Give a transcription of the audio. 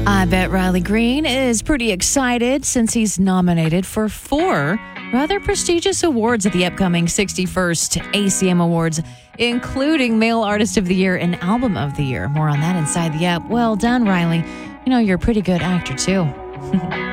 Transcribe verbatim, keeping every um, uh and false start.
I bet Riley Green is pretty excited since he's nominated for four rather prestigious awards at the upcoming sixty-first A C M Awards, including Male Artist of the Year and Album of the Year. More on that inside the app. Well done, Riley. You know, you're a pretty good actor, too.